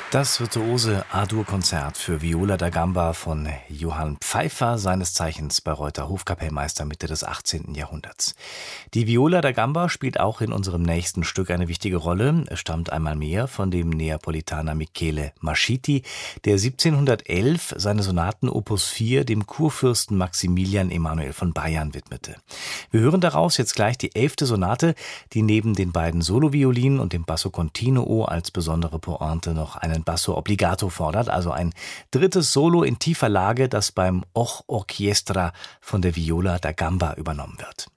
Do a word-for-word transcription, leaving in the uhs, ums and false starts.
Das virtuose A-Dur-Konzert für Viola da Gamba von Johann Pfeiffer, seines Zeichens Bayreuther Hofkapellmeister Mitte des achtzehnten Jahrhunderts. Die Viola da Gamba spielt auch in unserem nächsten Stück eine wichtige Rolle. Es stammt einmal mehr von dem Neapolitaner Michele Mascitti, der siebzehnhundertelf seine Sonaten Opus vier dem Kurfürsten Maximilian Emanuel von Bayern widmete. Wir hören daraus jetzt gleich die elfte Sonate, die neben den beiden Soloviolinen und dem Basso Continuo als besondere Pointe noch einen Basso Obbligato fordert, also ein drittes Solo in tiefer Lage, das beim Och Orchestra von der Viola da Gamba übernommen wird.